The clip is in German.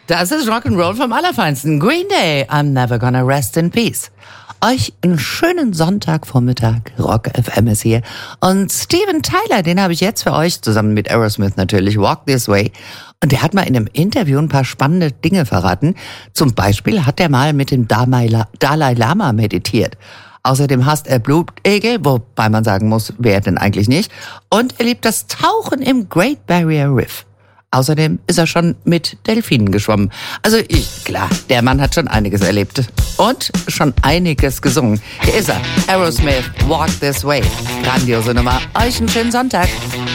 Das ist Rock'n'Roll vom Allerfeinsten. Green Day, I'm never gonna rest in peace. Euch einen schönen Sonntagvormittag. Rock FM ist hier. Und Steven Tyler, den habe ich jetzt für euch, zusammen mit Aerosmith natürlich, Walk This Way. Und der hat mal in einem Interview ein paar spannende Dinge verraten. Zum Beispiel hat er mal mit dem Dalai Lama meditiert. Außerdem hasst er Blutegel, wobei man sagen muss, wer denn eigentlich nicht. Und er liebt das Tauchen im Great Barrier Reef. Außerdem ist er schon mit Delfinen geschwommen. Also klar, der Mann hat schon einiges erlebt. Und schon einiges gesungen. Hier ist er, Aerosmith, Walk This Way. Grandiose Nummer. Euch einen schönen Sonntag.